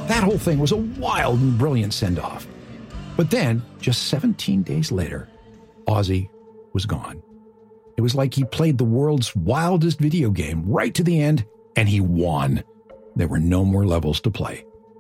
That whole thing was a wild and brilliant send-off. But then, just 17 days later, Ozzy was gone. It was like he played the world's wildest video game right to the end, and he won. There were no more levels to play.